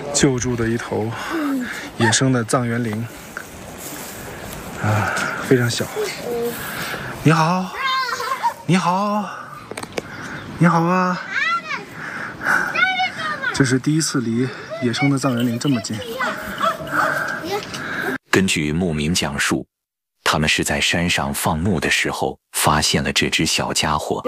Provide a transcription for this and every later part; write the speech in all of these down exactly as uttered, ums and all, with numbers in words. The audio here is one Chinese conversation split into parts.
救助的一头野生的藏原羚啊，非常小。你好，你好，你好啊！这是第一次离野生的藏原羚这么近。 根据牧民讲述，他们是在山上放牧的时候发现了这只小家伙。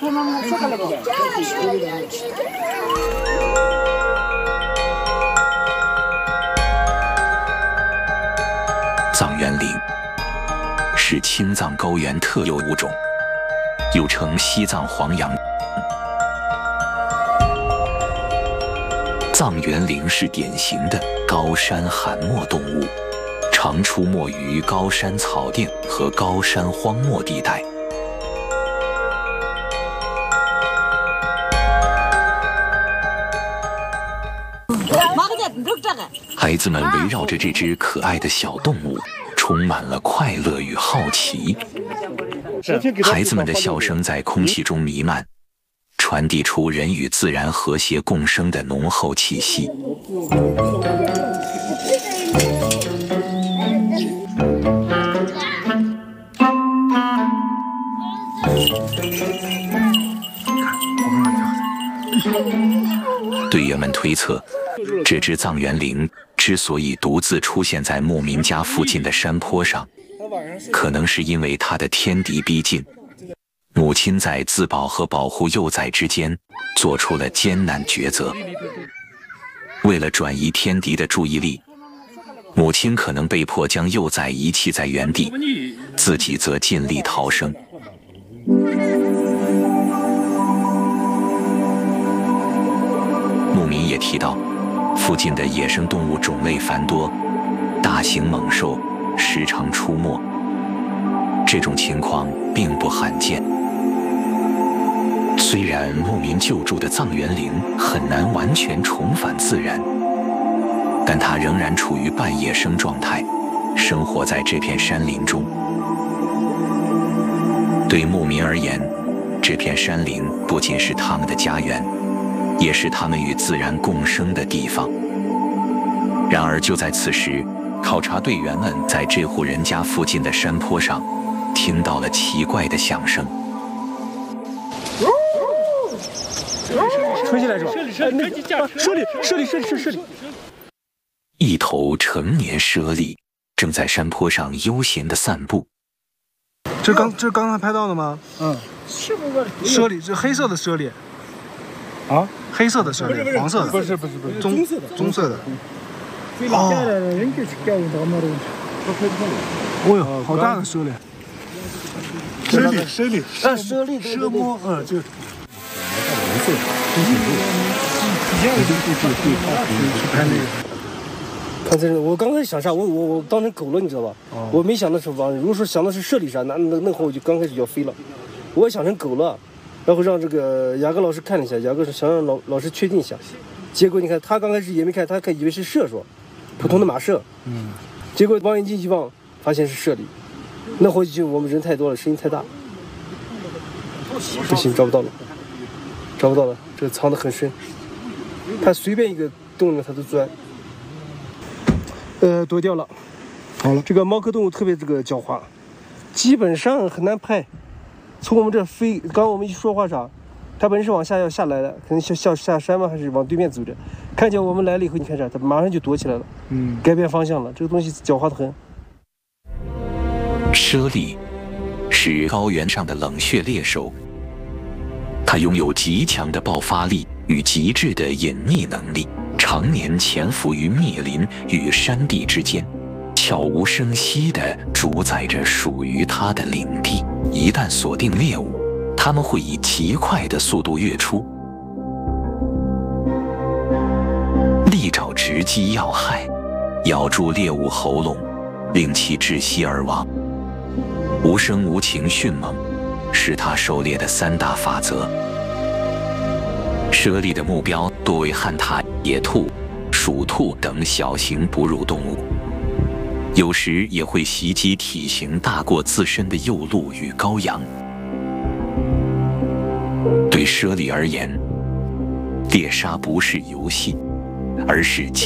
藏原羚是青藏高原特有物种，又称西藏黄羊。藏原羚是典型的高山寒漠动物，常出没于高山草甸和高山荒漠地带。孩子们围绕着这只可爱的小动物，充满了快乐与好奇。孩子们的笑声在空气中弥漫，传递出人与自然和谐共生的浓厚气息。队员们推测，这只藏原羚之所以独自出现在牧民家附近的山坡上，可能是因为它的天敌逼近，母亲在自保和保护幼崽之间做出了艰难抉择。为了转移天敌的注意力，母亲可能被迫将幼崽遗弃在原地，自己则尽力逃生。牧民也提到，附近的野生动物种类繁多，大型猛兽时常出没，这种情况并不罕见。虽然牧民救助的藏原羚很难完全重返自然，但它仍然处于半野生状态，生活在这片山林中。对牧民而言，这片山林不仅是他们的家园，也是他们与自然共生的地方。然而就在此时，考察队员们在这户人家附近的山坡上听到了奇怪的响声。 吹起来是吧？射里，射里，射里，射里，射里。 一头成年猞猁正在山坡上悠闲地散步。 这刚这刚才拍到的吗？嗯，是不是猞猁？是黑色的猞猁。啊，黑色的猞猁，黄色的？不是不是不是，棕色的，棕色的。哦，哦哟，好大的猞猁！猞猁，猞猁，啊，猞猁，猞摸，嗯，就。蓝色，中挺路。去拍那个。 看这个，我刚开始想啥，我我我当成狗了，你知道吧？哦、我没想到是往，如果说想的是猞猁啥，那那那会我就刚开始就要飞了。我也想成狗了，然后让这个雅各老师看了一下，雅各是想让老老师确定一下。结果你看，他刚开始也没看，他看以为是射手，普通的马射。嗯。结果望远镜一望，发现是猞猁。那会就我们人太多了，声音太大。不行，找不到了，找不到了，这个藏得很深。他随便一个洞里他都钻。呃，躲掉了。好了，这个猫科动物特别这个狡猾，基本上很难拍。从我们这飞，刚刚我们一说话啥，它本身往下要下来了，可能下下下山吗？还是往对面走着？看见我们来了以后，你看啥？它马上就躲起来了，嗯，改变方向了。这个东西狡猾得很。 猞猁是高原上的冷血猎手，它拥有极强的爆发力与极致的隐匿能力。常年潜伏于密林与山地之间，悄无声息地主宰着属于它的领地。一旦锁定猎物，它们会以极快的速度跃出，利爪直击要害，咬住猎物喉咙，令其窒息而亡。无声无情迅猛，是它狩猎的三大法则。猞猁的目标多为旱獭、野兔、鼠兔等小型哺乳动物，有时也会袭击体型大过自身的幼鹿与羔羊。对猞猁而言，猎杀不是游戏，而是